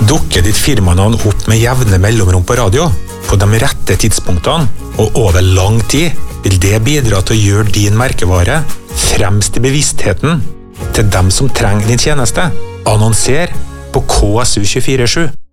Dukker ditt firmanavn opp med jevne mellomrom på radio, på de rette tidspunktene og over lang tid, vil det bidra til å gjøre din merkevare fremst i bevisstheten til dem som trenger din tjeneste. Annonser på KSU 247.